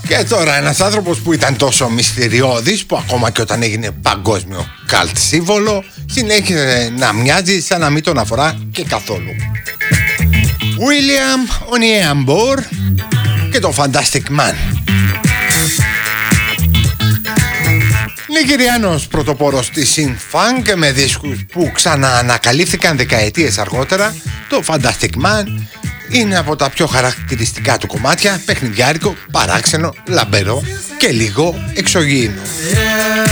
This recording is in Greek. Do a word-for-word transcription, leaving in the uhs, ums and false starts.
Και τώρα ένας άνθρωπος που ήταν τόσο μυστηριώδης που ακόμα και όταν έγινε παγκόσμιο καλτ σύμβολο συνέχισε να μοιάζει σαν να μην τον αφορά και καθόλου. William Onyeambor και το Fantastic Man. Νιγηριάνος πρωτοπόρος της synth-funk με δίσκους που ξαναανακαλύφθηκαν δεκαετίες αργότερα, το Fantastic Man είναι από τα πιο χαρακτηριστικά του κομμάτια, παιχνιδιάρικο, παράξενο, λαμπερό και λίγο εξωγήινο.